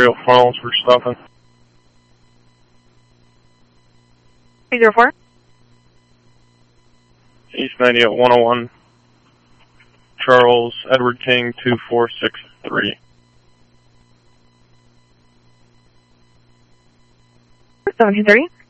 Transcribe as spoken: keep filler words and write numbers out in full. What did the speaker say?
Trail Falls for stuffing. three zero four. East ninety at one oh one. Charles Edward King two four six three. seven two three.